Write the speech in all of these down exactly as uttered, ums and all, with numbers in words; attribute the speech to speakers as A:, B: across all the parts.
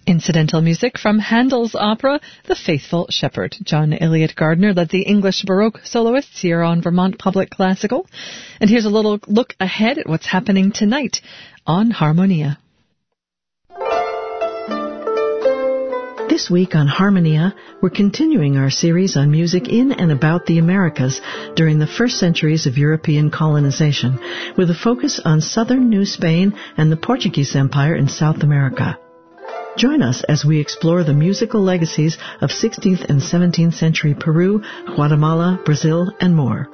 A: Incidental music from Handel's opera, The Faithful Shepherd. John Elliott Gardner led the English Baroque soloists here on Vermont Public Classical. And here's a little look ahead at what's happening tonight on Harmonia.
B: This week on Harmonia, we're continuing our series on music in and about the Americas during the first centuries of European colonization, with a focus on southern New Spain and the Portuguese Empire in South America. Join us as we explore the musical legacies of sixteenth and seventeenth century Peru, Guatemala, Brazil, and more.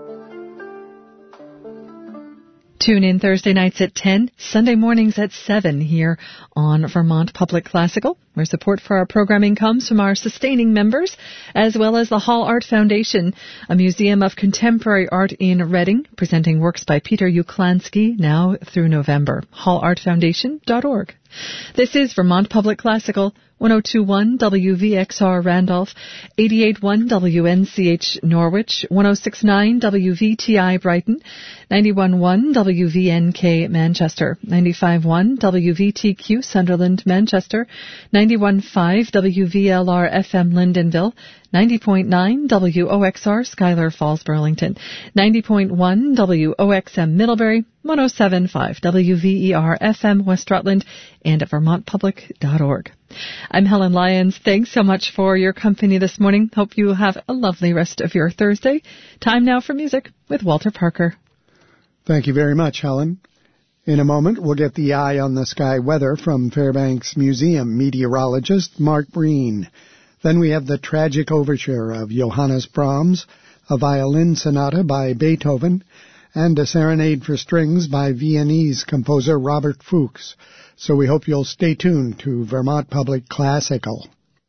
A: Tune in Thursday nights at ten, Sunday mornings at seven here on Vermont Public Classical, where support for our programming comes from our sustaining members, as well as the Hall Art Foundation, a museum of contemporary art in Reading, presenting works by Peter Uklansky now through November. hall art foundation dot org. This is Vermont Public Classical, one oh two point one W V X R Randolph, eighty-eight point one W N C H Norwich, one oh six point nine W V T I Brighton, ninety-one point one W V N K Manchester, ninety-five point one W V T Q Sunderland Manchester, ninety-one point five W V L R F M Lyndonville, ninety point nine W O X R Schuyler Falls Burlington, ninety point one W O X M Middlebury, one oh seven point five W V E R F M West Rutland, and at vermont public dot org. I'm Helen Lyons. Thanks so much for your company this morning. Hope you have a lovely rest of your Thursday. Time now for music with Walter Parker.
C: Thank you very much, Helen. In a moment, we'll get the eye on the sky weather from Fairbanks Museum meteorologist Mark Breen. Then we have the tragic overture of Johannes Brahms, a violin sonata by Beethoven, and a serenade for strings by Viennese composer Robert Fuchs. So we hope you'll stay tuned to Vermont Public Classical.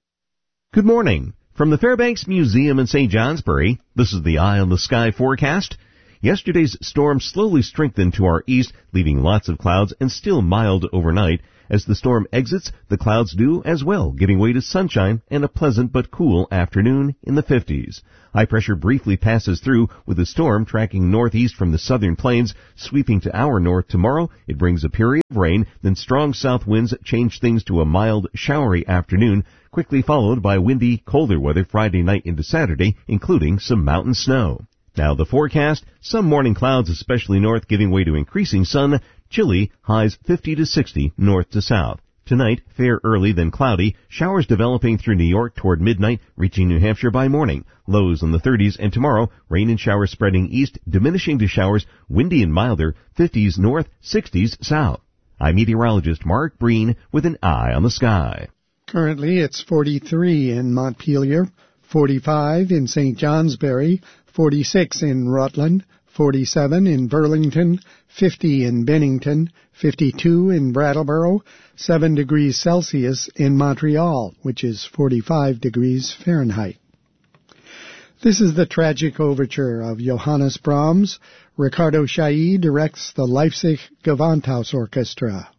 D: Good morning. From the Fairbanks Museum in Saint Johnsbury, this is the Eye on the Sky forecast. Yesterday's storm slowly strengthened to our east, leaving lots of clouds and still mild overnight. As the storm exits, the clouds do as well, giving way to sunshine and a pleasant but cool afternoon in the fifties. High pressure briefly passes through, with the storm tracking northeast from the southern plains, sweeping to our north tomorrow. It brings a period of rain, then strong south winds change things to a mild, showery afternoon, quickly followed by windy, colder weather Friday night into Saturday, including some mountain snow. Now the forecast: some morning clouds, especially north, giving way to increasing sun. Chilly, highs fifty to sixty north to south. Tonight, fair early, then cloudy. Showers developing through New York toward midnight, reaching New Hampshire by morning. Lows in the thirties, and tomorrow, rain and showers spreading east, diminishing to showers, windy and milder, fifties north, sixties south. I'm meteorologist Mark Breen with an eye on the sky.
C: Currently, it's forty-three in Montpelier, forty-five in Saint Johnsbury, forty-six in Rutland, forty-seven in Burlington, fifty in Bennington, fifty-two in Brattleboro, seven degrees Celsius in Montreal, which is forty-five degrees Fahrenheit. This is the tragic overture of Johannes Brahms. Ricardo Chailly directs the Leipzig Gewandhaus Orchestra.